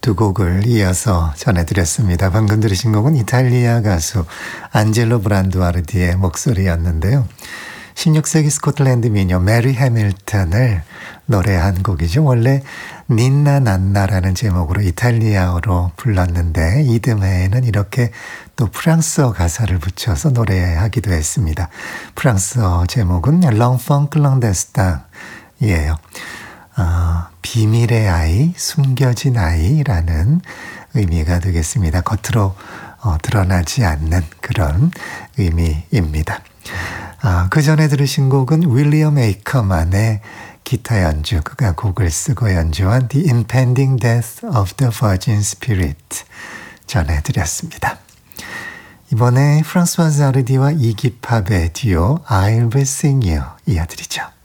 두 곡을 이어서 전해드렸습니다. 방금 들으신 곡은 이탈리아 가수 안젤로 브란두아르디의 목소리였는데요. 16세기 스코틀랜드 미녀 메리 해밀턴을 노래한 곡이죠. 원래 닌나 난나라는 제목으로 이탈리아어로 불렀는데 이듬해에는 이렇게 또 프랑스어 가사를 붙여서 노래하기도 했습니다. 프랑스어 제목은 L'enfant clandestin이에요. 비밀의 아이, 숨겨진 아이라는 의미가 되겠습니다. 겉으로 드러나지 않는 그런 의미입니다. 그 전에 들으신 곡은 윌리엄 에이커만의 기타 연주, 그가 곡을 쓰고 연주한 The Impending Death of the Virgin Spirit 전해드렸습니다. 이번에 프랑스와 자르디와 이기팝의 듀오 I'll Be Sing You 이어드리죠.